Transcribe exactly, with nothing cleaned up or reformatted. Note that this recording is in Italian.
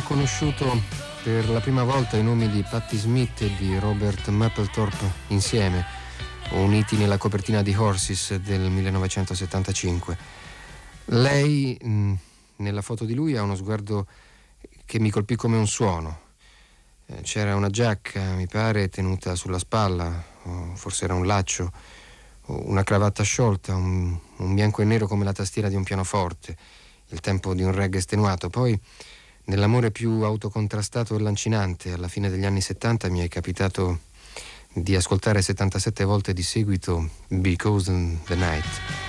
conosciuto per la prima volta i nomi di Patti Smith e di Robert Mapplethorpe insieme, uniti nella copertina di Horses del millenovecentosettantacinque. Lei, mh, nella foto di lui, ha uno sguardo che mi colpì come un suono. Eh, c'era una giacca, mi pare, tenuta sulla spalla, o forse era un laccio, o una cravatta sciolta, un, un bianco e nero come la tastiera di un pianoforte, il tempo di un reggae estenuato. Poi, nell'amore più autocontrastato e lancinante, alla fine degli anni settanta mi è capitato di ascoltare settantasette volte di seguito Because the Night.